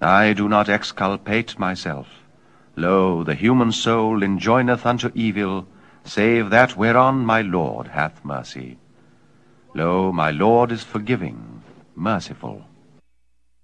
I do not exculpate myself. Lo, the human soul enjoineth unto evil, save that whereon my Lord hath mercy. Lo, my Lord is forgiving, merciful.